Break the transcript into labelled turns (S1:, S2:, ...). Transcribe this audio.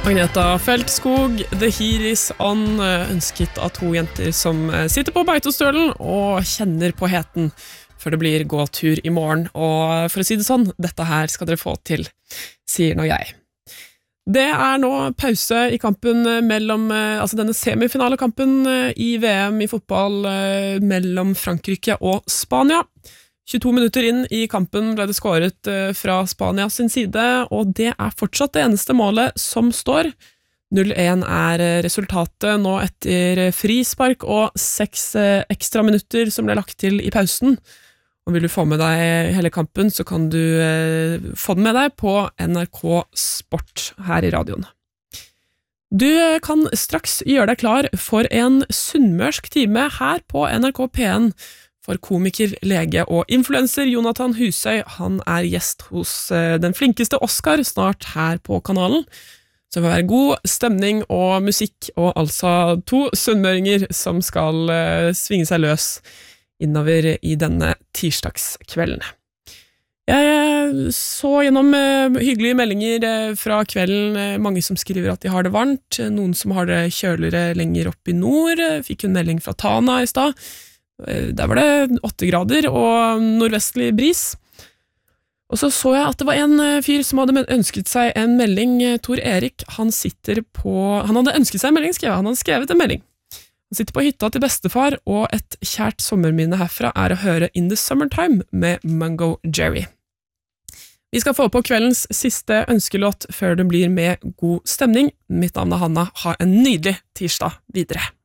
S1: Agneta Feltskog, The Heat Is On, ønsket av to jenter som sitter på Beitostølen og kjenner på heten før det blir gåtur i morgen. Og for å si det sånn, dette her skal dere få til, sier nå jeg. Det nå pause i kampen mellom, altså denne semifinalekampen i VM i fotball mellom Frankrike og Spania. 22 minutter inn i kampen ble det skåret fra Spania sin side, og det fortsatt det eneste målet som står. 0-1 resultatet nå etter frispark og 6 ekstra minutter som ble lagt til i pausen. Og vil du få med deg hele kampen, så kan du få den med deg på NRK Sport her i radioen. Du kan straks gjøre deg klar for en sunnmørsk time her på NRK P1, for komiker, lege og influencer Jonathan Husøy. Han gjest hos den flinkeste Oscar snart her på kanalen. Så det vil være god stemning og musikk, og altså 2 sunnmøringer som skal svinge seg løs innover i denne tirsdagskvelden. Jeg så gjennom hyggelige meldinger fra kvelden, mange som skriver at de har det varmt, noen som har det kjøligere lenger opp i nord. Fikk en melding fra Tana i stad. Der var det 8 grader og nordvestlig bris. Og så jeg at det var en fyr som hadde ønsket seg en melding, Tor Erik. Han hadde ønsket seg en melding, han hadde skrevet en melding. Han sitter på hytta til bestefar, og et kjært sommerminne herfra å høre In the Summertime med Mungo Jerry. Vi skal få på kveldens siste ønskelåt før det blir med god stemning. Mitt navn Hanna. Ha en nydelig tirsdag videre.